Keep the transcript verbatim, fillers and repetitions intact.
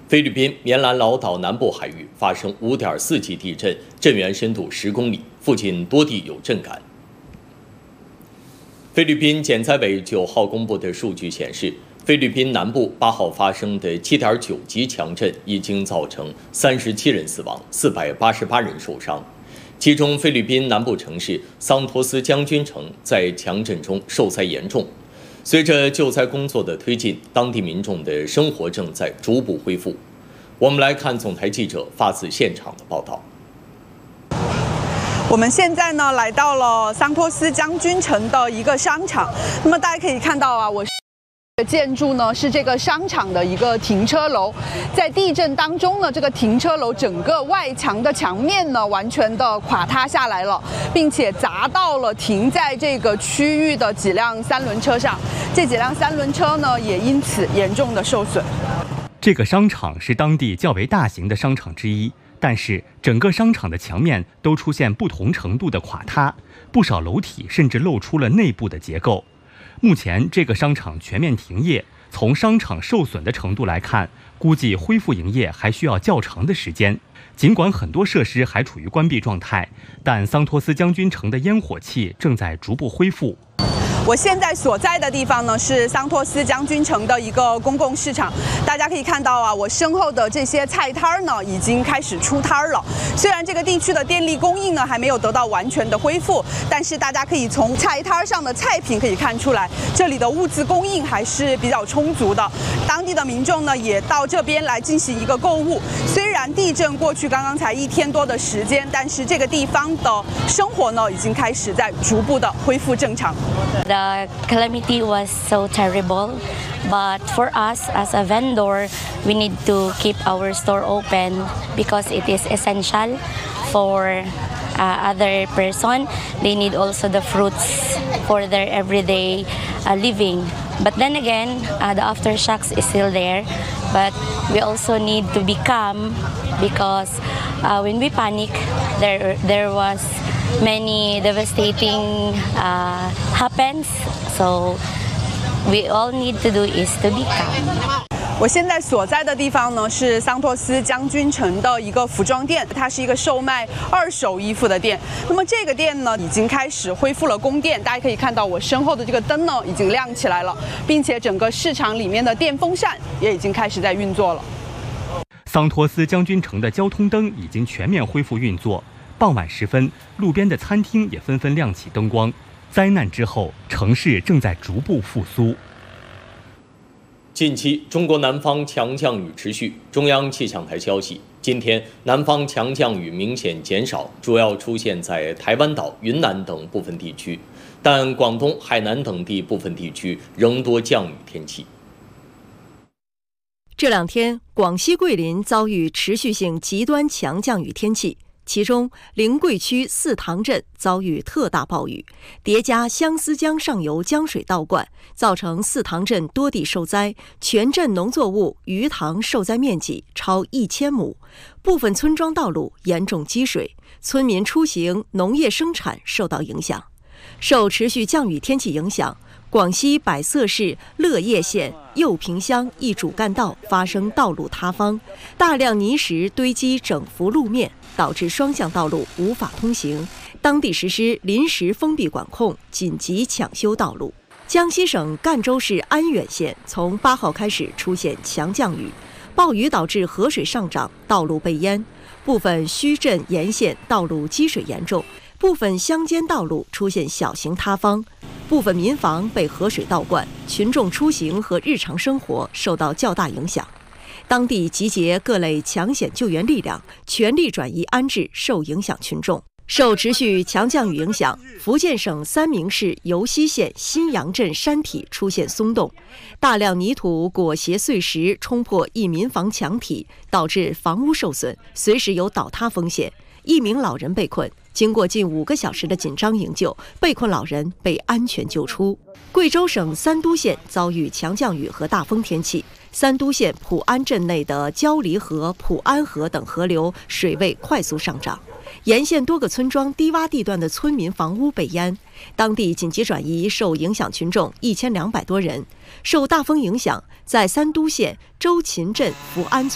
菲律宾棉兰老岛南部海域发生五点四级地震，震源深度十公里，附近多地有震感。菲律宾检灾委九号公布的数据显示，菲律宾南部八号发生的七点九级强震已经造成三十七人死亡，四百八十八人受伤。其中，菲律宾南部城市桑托斯将军城在强震中受灾严重。随着救灾工作的推进，当地民众的生活正在逐步恢复。我们来看总台记者发自现场的报道。 我们现在呢来到了桑托斯将军城的一个商场，那么大家可以看到啊，我。 建筑呢是这个商场的一个停车楼，在地震当中呢，这个停车楼整个外墙的墙面呢完全的垮塌下来了，并且砸到了停在这个区域的几辆三轮车上，这几辆三轮车呢也因此严重的受损。 这个商场是当地较为大型的商场之一，但是整个商场的墙面都出现不同程度的垮塌，不少楼体甚至露出了内部的结构。 目前，这个商场全面停业。从商场受损的程度来看，估计恢复营业还需要较长的时间。尽管很多设施还处于关闭状态，但桑托斯将军城的烟火气正在逐步恢复。 我现在所在的地方呢是桑托斯将军城的一个公共市场，大家可以看到啊，我身后的这些菜摊儿呢已经开始出摊儿了。虽然这个地区的电力供应呢还没有得到完全的恢复，但是大家可以从菜摊上的菜品可以看出来，这里的物资供应还是比较充足的。当地的民众呢也到这边来进行一个购物。虽然地震过去刚刚才一天多的时间，但是这个地方的生活呢已经开始在逐步的恢复正常。 The calamity was so terrible, but for us as a vendor, we need to keep our store open because it is essential for uh, other person. They need also the fruits for their everyday uh, living. But then again, uh, the aftershocks is still there, but we also need to be calm because uh, when we panic, there there was many devastating uh, happens, so we all need to do is to be calm. 我现在所在的地方呢是桑托斯将军城的一个服装店，它是一个售卖二手衣服的店。那么这个店呢已经开始恢复了供电，大家可以看到我身后的这个灯呢已经亮起来了，并且整个市场里面的电风扇也已经开始在运作了。 桑托斯将军城的交通灯已经全面恢复运作。 傍晚时分，路边的餐厅也纷纷亮起灯光。灾难之后，城市正在逐步复苏。 近期，中国南方强降雨持续。中央气象台消息，今天南方强降雨明显减少，主要出现在台湾岛、云南等部分地区，但广东、海南等地部分地区仍多降雨天气。 这两天，广西桂林遭遇持续性极端强降雨天气。 其中，临桂区四塘镇遭遇特大暴雨，叠加相思江上游江水倒灌，造成四塘镇多地受灾，全镇农作物、鱼塘受灾面积超一千亩，部分村庄道路严重积水，村民出行、农业生产受到影响。受持续降雨天气影响，广西百色市乐业县右坪乡一主干道发生道路塌方，大量泥石堆积整幅路面。 导致双向道路无法通行，当地实施临时封闭管控，紧急抢修道路。江西省赣州市安远县从八号开始出现强降雨，暴雨导致河水上涨，道路被淹，部分墟镇沿线道路积水严重，部分乡间道路出现小型塌方，部分民房被河水倒灌，群众出行和日常生活受到较大影响。 当地集结各类抢险救援力量，全力转移安置受影响群众。受持续强降雨影响，福建省三明市尤溪县新阳镇山体出现松动，大量泥土裹挟碎石冲破一民房墙体，导致房屋受损，随时有倒塌风险。一名老人被困，经过近五个小时的紧张营救，被困老人被安全救出。贵州省三都县遭遇强降雨和大风天气。 三都县普安镇内的焦黎河、普安河等河流水位快速上涨，沿线多个村庄低洼地段的村民房屋被淹，当地紧急转移受影响群众一千两百多人。受大风影响，在三都县周秦镇福安村。